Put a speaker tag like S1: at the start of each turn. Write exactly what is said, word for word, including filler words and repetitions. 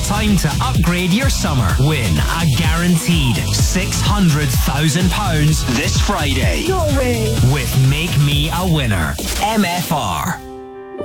S1: Time to upgrade your summer. Win a guaranteed six hundred thousand pounds this Friday.
S2: No way.
S1: With Make Me a Winner. M F R.